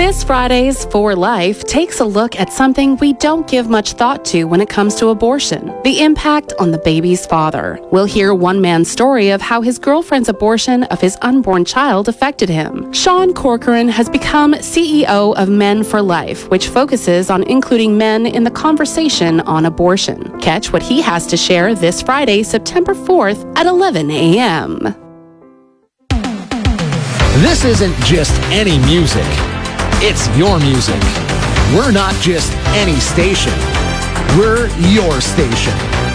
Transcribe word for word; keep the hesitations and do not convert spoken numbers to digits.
This Friday's For Life takes a look at something we don't give much thought to when it comes to abortion, the impact on the baby's father. We'll hear one man's story of how his girlfriend's abortion of his unborn child affected him. Sean Corcoran has become C E O of Men for Life, which focuses on including men in the conversation on abortion. Catch what he has to share this Friday, September fourth at eleven a.m. This isn't just any music. It's your music. We're not just any station. We're your station.